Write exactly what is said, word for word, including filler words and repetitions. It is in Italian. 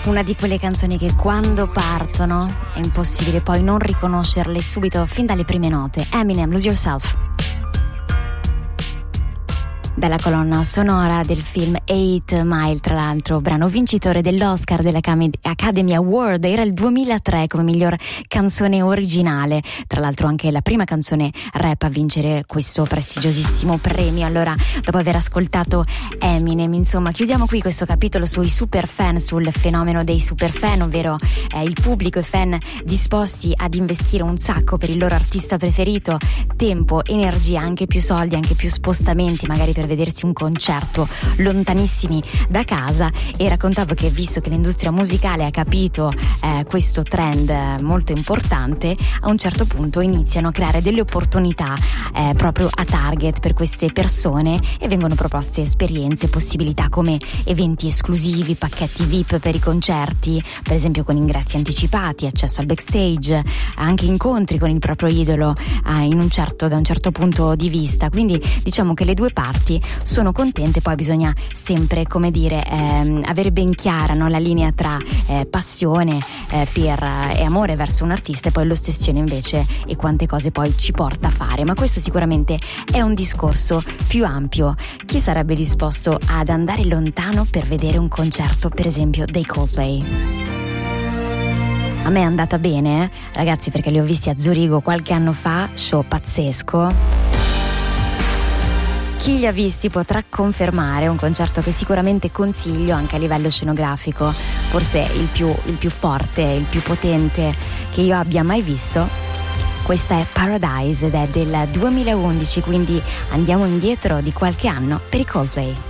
Una di quelle canzoni che quando partono è impossibile poi non riconoscerle subito fin dalle prime note. Eminem, Lose Yourself. Dalla colonna sonora del film Eight Mile, tra l'altro brano vincitore dell'Oscar dell'Academy Award, era il duemilatré come miglior canzone originale, tra l'altro anche la prima canzone rap a vincere questo prestigiosissimo premio. Allora, dopo aver ascoltato Eminem, insomma, chiudiamo qui questo capitolo sui super fan, sul fenomeno dei super fan, ovvero eh, il pubblico e fan disposti ad investire un sacco per il loro artista preferito, tempo, energia, anche più soldi, anche più spostamenti, magari per vedersi un concerto lontanissimi da casa. E raccontavo che, visto che l'industria musicale ha capito eh, questo trend molto importante, a un certo punto iniziano a creare delle opportunità eh, proprio a target per queste persone e vengono proposte esperienze, possibilità come eventi esclusivi, pacchetti V I P per i concerti, per esempio con ingressi anticipati, accesso al backstage, anche incontri con il proprio idolo eh, in un certo, da un certo punto di vista. Quindi diciamo che le due parti sono contente, poi bisogna sempre, come dire, ehm, avere ben chiara, no, la linea tra eh, passione eh, per, eh, e amore verso un artista e poi l'ossessione invece e quante cose poi ci porta a fare. Ma questo sicuramente è un discorso più ampio. Chi sarebbe disposto ad andare lontano per vedere un concerto, per esempio, dei Coldplay? A me è andata bene, eh? Ragazzi, perché li ho visti a Zurigo qualche anno fa, show pazzesco. Chi li ha visti potrà confermare, un concerto che sicuramente consiglio anche a livello scenografico, forse il più, il più forte, il più potente che io abbia mai visto. Questa è Paradise ed è del duemilaundici, quindi andiamo indietro di qualche anno per i Coldplay.